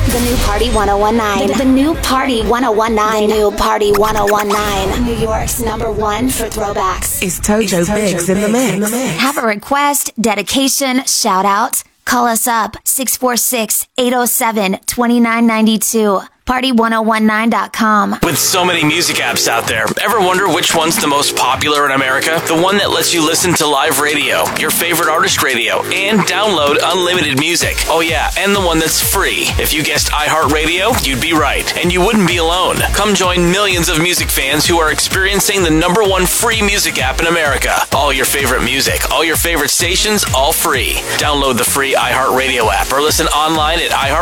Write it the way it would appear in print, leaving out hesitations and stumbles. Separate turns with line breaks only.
The new Party 1019. The new Party 1019. The new Party 1019. New York's #1 for throwbacks.
It's Tojo Biggs in the mix.
Have a request, dedication, shout out? Call us up 646-807-2992. Party1019.com.
With so many music apps out there, ever wonder which one's the most popular in America? The one that lets you listen to live radio, your favorite artist radio, and download unlimited music. Oh yeah, and the one that's free. If you guessed iHeartRadio, you'd be right, and you wouldn't be alone. Come join millions of music fans who are experiencing the #1 free music app in America. All your favorite music, all your favorite stations, all free. Download the free iHeartRadio app or listen online at iHeart